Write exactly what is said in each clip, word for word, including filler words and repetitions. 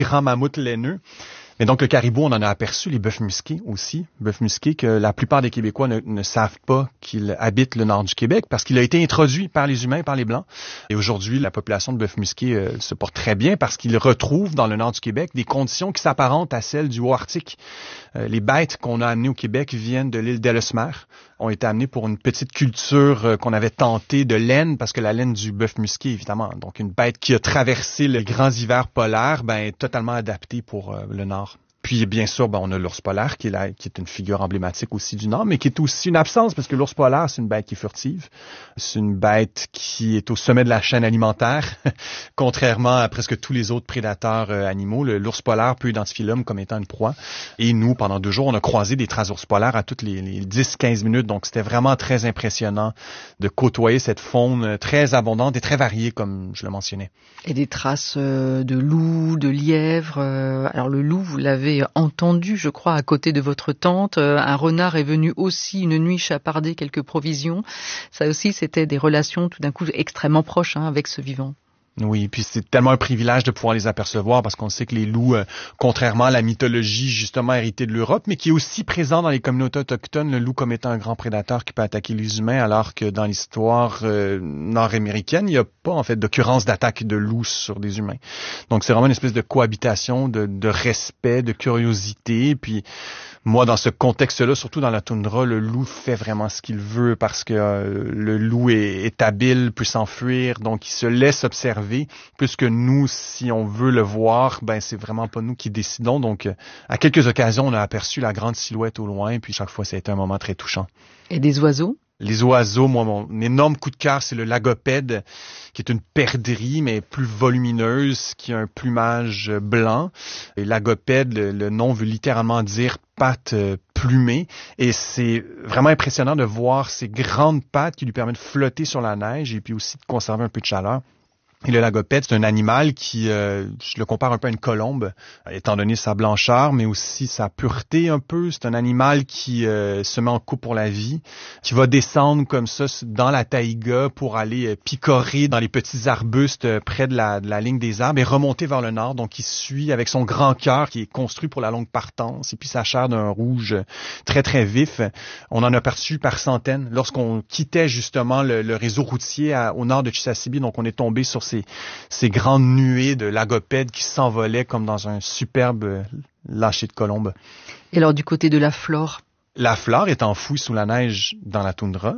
grands mammouths laineux. Mais donc, le caribou, on en a aperçu, les bœufs musqués aussi. Bœufs musqués que la plupart des Québécois ne, ne savent pas qu'il habite le nord du Québec parce qu'il a été introduit par les humains, par les Blancs. Et aujourd'hui, la population de bœufs musqués euh, se porte très bien parce qu'ils retrouvent dans le nord du Québec des conditions qui s'apparentent à celles du Haut-Arctique. Euh, les bêtes qu'on a amenées au Québec viennent de l'île d'Ellesmer, ont été amenées pour une petite culture euh, qu'on avait tenté de laine, parce que la laine du bœuf musqué, évidemment, donc une bête qui a traversé les grands hivers polaires, ben, est totalement adaptée pour euh, le nord. Puis, bien sûr, ben, on a l'ours polaire, qui est, là, qui est une figure emblématique aussi du Nord, mais qui est aussi une absence, parce que l'ours polaire, c'est une bête qui est furtive. C'est une bête qui est au sommet de la chaîne alimentaire, contrairement à presque tous les autres prédateurs euh, animaux. Le, l'ours polaire peut identifier l'homme comme étant une proie. Et nous, pendant deux jours, on a croisé des traces d'ours polaires à toutes les, les dix à quinze minutes. Donc, c'était vraiment très impressionnant de côtoyer cette faune très abondante et très variée, comme je le mentionnais. Et des traces euh, de loups, de lièvres. Euh, alors, le loup, vous l'avez entendu, je crois, à côté de votre tente. Un renard est venu aussi une nuit chaparder quelques provisions. Ça aussi, c'était des relations tout d'un coup extrêmement proches hein, avec ce vivant. Oui, puis c'est tellement un privilège de pouvoir les apercevoir parce qu'on sait que les loups, euh, contrairement à la mythologie justement héritée de l'Europe, mais qui est aussi présent dans les communautés autochtones, le loup comme étant un grand prédateur qui peut attaquer les humains, alors que dans l'histoire euh, nord-américaine, il n'y a pas en fait d'occurrence d'attaque de loups sur des humains. Donc c'est vraiment une espèce de cohabitation, de, de respect, de curiosité, puis moi, dans ce contexte-là, surtout dans la toundra, le loup fait vraiment ce qu'il veut parce que euh, le loup est, est habile, peut s'enfuir, donc il se laisse observer. Plus que nous, si on veut le voir, ben c'est vraiment pas nous qui décidons. Donc, euh, à quelques occasions, on a aperçu la grande silhouette au loin, puis chaque fois, ça a été un moment très touchant. Et des oiseaux? Les oiseaux, moi, mon énorme coup de cœur, c'est le lagopède, qui est une perdrix, mais plus volumineuse, qui a un plumage blanc. Et lagopède, le, le nom veut littéralement dire pattes euh, plumées. Et c'est vraiment impressionnant de voir ces grandes pattes qui lui permettent de flotter sur la neige et puis aussi de conserver un peu de chaleur. Et le lagopède, c'est un animal qui, euh, je le compare un peu à une colombe, étant donné sa blancheur, mais aussi sa pureté un peu. C'est un animal qui euh, se met en couple pour la vie, qui va descendre comme ça dans la taïga pour aller euh, picorer dans les petits arbustes euh, près de la, de la ligne des arbres et remonter vers le nord. Donc, il suit avec son grand cœur qui est construit pour la longue partance et puis sa chair d'un rouge très, très vif. On en a aperçu par centaines lorsqu'on quittait justement le, le réseau routier à, au nord de Chisasibi. Donc, on est tombé sur Ces, ces grandes nuées de lagopèdes qui s'envolaient comme dans un superbe lâcher de colombes. Et alors du côté de la flore? La flore est enfouie sous la neige dans la toundra,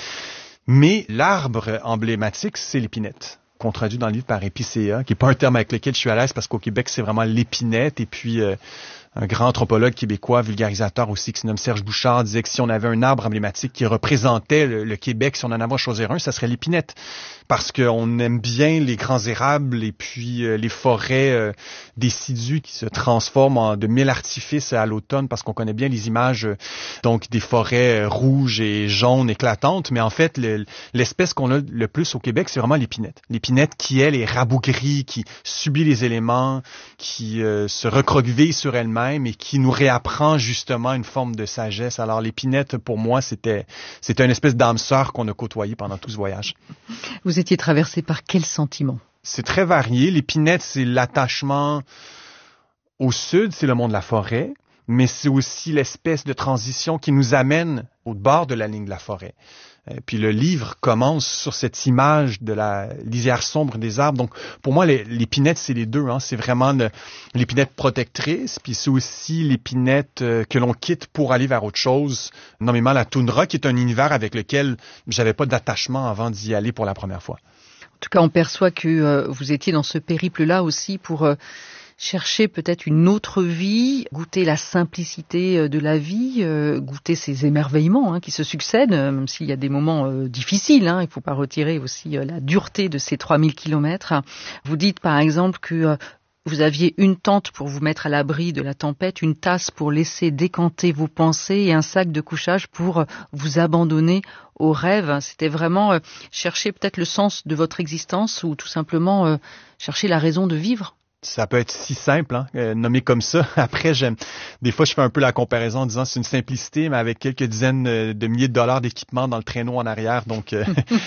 mais l'arbre emblématique, c'est l'épinette, qu'on traduit dans le livre par épicéa, qui n'est pas un terme avec lequel je suis à l'aise parce qu'au Québec, c'est vraiment l'épinette. Et puis, euh, un grand anthropologue québécois, vulgarisateur aussi, qui se nomme Serge Bouchard, disait que si on avait un arbre emblématique qui représentait le, le Québec, si on en avait à choisir un, ça serait l'épinette. Parce qu'on aime bien les grands érables et puis euh, les forêts euh, décidues qui se transforment en de mille artifices à l'automne parce qu'on connaît bien les images euh, donc des forêts euh, rouges et jaunes éclatantes. Mais en fait, le, l'espèce qu'on a le plus au Québec, c'est vraiment l'épinette. L'épinette qui, elle, est rabougrie, qui subit les éléments, qui euh, se recroqueville sur elle-même et qui nous réapprend justement une forme de sagesse. Alors l'épinette, pour moi, c'était, c'était une espèce d'âme sœur qu'on a côtoyée pendant tout ce voyage. Vous étiez traversé par quel sentiment? C'est très varié. L'épinette, c'est l'attachement au sud, c'est le monde de la forêt, mais c'est aussi l'espèce de transition qui nous amène au bord de la ligne de la forêt. Et puis le livre commence sur cette image de la lisière sombre des arbres. Donc pour moi, l'épinette, c'est les deux. Hein. C'est vraiment le, l'épinette protectrice, puis c'est aussi l'épinette euh, que l'on quitte pour aller vers autre chose, nommément la toundra, qui est un univers avec lequel j'avais pas d'attachement avant d'y aller pour la première fois. En tout cas, on perçoit que euh, vous étiez dans ce périple-là aussi pour euh, chercher peut-être une autre vie, goûter la simplicité de la vie, euh, goûter ces émerveillements hein, qui se succèdent, même s'il y a des moments euh, difficiles. Hein, il ne faut pas retirer aussi euh, la dureté de ces trois mille kilomètres. Vous dites par exemple que euh, vous aviez une tente pour vous mettre à l'abri de la tempête, une tasse pour laisser décanter vos pensées et un sac de couchage pour vous abandonner aux rêves. C'était vraiment euh, chercher peut-être le sens de votre existence ou tout simplement euh, chercher la raison de vivre. Ça peut être si simple, hein, euh, nommé comme ça. Après, j'aime. Des fois, je fais un peu la comparaison en disant c'est une simplicité, mais avec quelques dizaines de milliers de dollars d'équipement dans le traîneau en arrière. Donc, euh,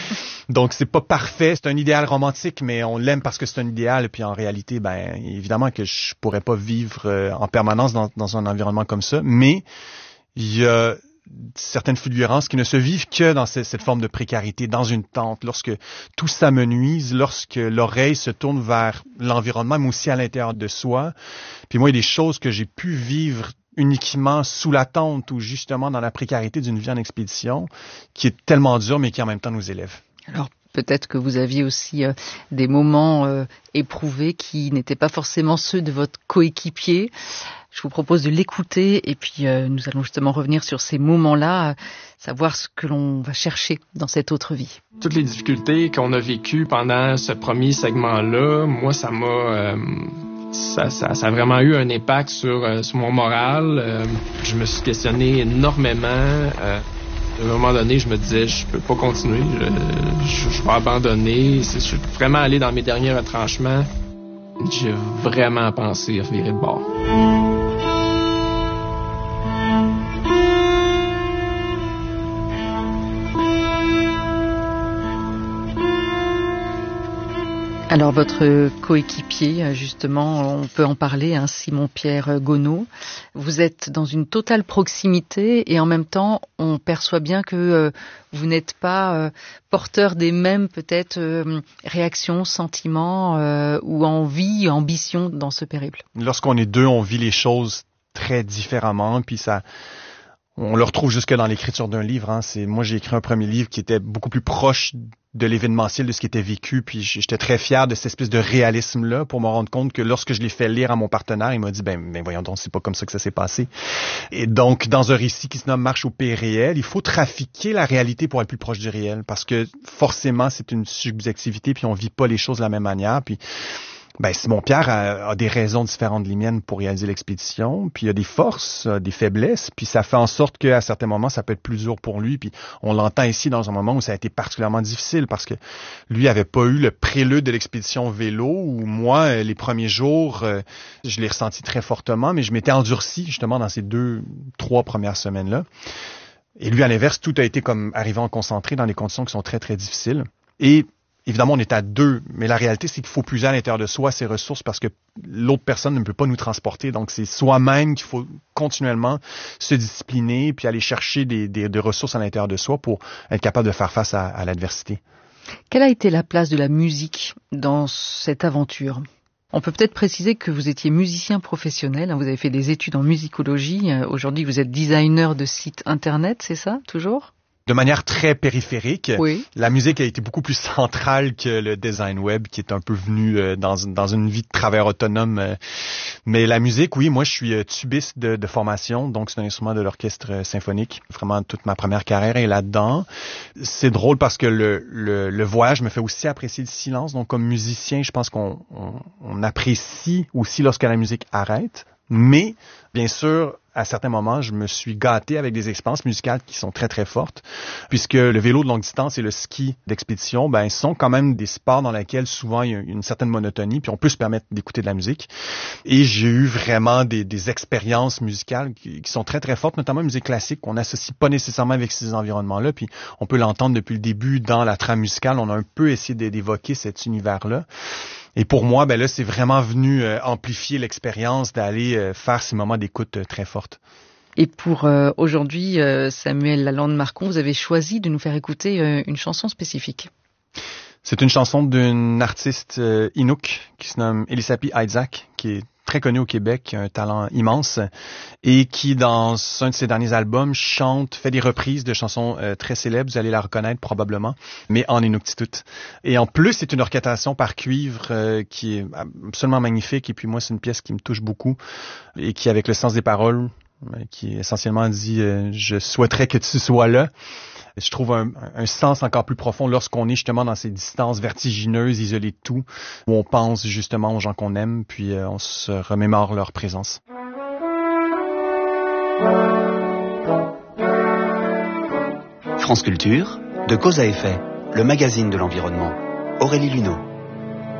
Donc, c'est pas parfait. C'est un idéal romantique, mais on l'aime parce que c'est un idéal. Puis en réalité, ben évidemment que je pourrais pas vivre euh, en permanence dans, dans un environnement comme ça. Mais il y a certaines fulgurances qui ne se vivent que dans cette, cette forme de précarité, dans une tente, lorsque tout s'amenuise, lorsque l'oreille se tourne vers l'environnement, mais aussi à l'intérieur de soi. Puis moi, il y a des choses que j'ai pu vivre uniquement sous la tente ou justement dans la précarité d'une vie en expédition, qui est tellement dure, mais qui en même temps nous élève. Alors, peut-être que vous aviez aussi euh, des moments euh, éprouvés qui n'étaient pas forcément ceux de votre coéquipier. Je vous propose de l'écouter et puis euh, nous allons justement revenir sur ces moments-là, euh, savoir ce que l'on va chercher dans cette autre vie. Toutes les difficultés qu'on a vécues pendant ce premier segment-là, moi, ça m'a... Euh, ça, ça, ça a vraiment eu un impact sur, euh, sur mon moral. Euh, je me suis questionné énormément. Euh, À un moment donné, je me disais, je peux pas continuer, je, je, je vais abandonner. Je suis vraiment allé dans mes derniers retranchements. J'ai vraiment pensé à virer de bord. Alors votre coéquipier, justement, on peut en parler, hein, Simon-Pierre Gonneau. Vous êtes dans une totale proximité et en même temps, on perçoit bien que euh, vous n'êtes pas euh, porteur des mêmes peut-être euh, réactions, sentiments euh, ou envies, ambitions dans ce périple. Lorsqu'on est deux, on vit les choses très différemment, puis ça... On le retrouve jusque dans l'écriture d'un livre. Hein. C'est, moi, j'ai écrit un premier livre qui était beaucoup plus proche de l'événementiel, de ce qui était vécu, puis j'étais très fier de cette espèce de réalisme-là pour me rendre compte que lorsque je l'ai fait lire à mon partenaire, il m'a dit, ben, ben voyons donc, c'est pas comme ça que ça s'est passé. Et donc, dans un récit qui se nomme Marche au pays réel, il faut trafiquer la réalité pour être plus proche du réel, parce que forcément, c'est une subjectivité, puis on vit pas les choses de la même manière, puis... Ben, Simon-Pierre a, a des raisons différentes de les miennes pour réaliser l'expédition, puis il a des forces, des faiblesses, puis ça fait en sorte qu'à certains moments, ça peut être plus dur pour lui, puis on l'entend ici dans un moment où ça a été particulièrement difficile, parce que lui avait pas eu le prélude de l'expédition vélo, où moi, les premiers jours, je l'ai ressenti très fortement, mais je m'étais endurci justement dans ces deux, trois premières semaines-là. Et lui, à l'inverse, tout a été comme arrivant concentré dans des conditions qui sont très, très difficiles. Et évidemment, on est à deux, mais la réalité, c'est qu'il faut puiser à l'intérieur de soi ses ressources parce que l'autre personne ne peut pas nous transporter. Donc, c'est soi-même qu'il faut continuellement se discipliner puis aller chercher des, des, des ressources à l'intérieur de soi pour être capable de faire face à, à l'adversité. Quelle a été la place de la musique dans cette aventure ? On peut peut-être préciser que vous étiez musicien professionnel, hein, vous avez fait des études en musicologie. Aujourd'hui, vous êtes designer de sites internet, c'est ça, toujours ? De manière très périphérique, oui. La musique a été beaucoup plus centrale que le design web qui est un peu venu euh, dans, dans une vie de travailleur autonome. Euh. Mais la musique, oui, moi je suis euh, tubiste de, de formation, donc c'est un instrument de l'orchestre euh, symphonique. Vraiment toute ma première carrière est là-dedans. C'est drôle parce que le, le, le voyage me fait aussi apprécier le silence. Donc comme musicien, je pense qu'on on, on apprécie aussi lorsque la musique arrête. Mais, bien sûr, à certains moments, je me suis gâté avec des expériences musicales qui sont très, très fortes, puisque le vélo de longue distance et le ski d'expédition, ben, sont quand même des sports dans lesquels souvent il y a une certaine monotonie, puis on peut se permettre d'écouter de la musique. Et j'ai eu vraiment des, des expériences musicales qui, qui sont très, très fortes, notamment la musique classique, qu'on n'associe pas nécessairement avec ces environnements-là, puis on peut l'entendre depuis le début dans la trame musicale, on a un peu essayé d'évoquer cet univers-là. Et pour moi, ben là, c'est vraiment venu euh, amplifier l'expérience d'aller euh, faire ces moments d'écoute euh, très fortes. Et pour euh, aujourd'hui, euh, Samuel Lalande-Marcon, vous avez choisi de nous faire écouter euh, une chanson spécifique. C'est une chanson d'une artiste euh, Inuk qui se nomme Elisapi Isaac, qui est très connue au Québec, qui a un talent immense et qui, dans un de ses derniers albums, chante, fait des reprises de chansons euh, très célèbres, vous allez la reconnaître probablement, mais en Inuktitut. Et en plus, c'est une orchestration par cuivre euh, qui est absolument magnifique et puis moi, c'est une pièce qui me touche beaucoup et qui, avec le sens des paroles, qui essentiellement dit euh, « Je souhaiterais que tu sois là ». Je trouve un, un sens encore plus profond lorsqu'on est justement dans ces distances vertigineuses, isolées de tout, où on pense justement aux gens qu'on aime, puis euh, on se remémore leur présence. France Culture, de cause à effet, le magazine de l'environnement. Aurélie Luneau.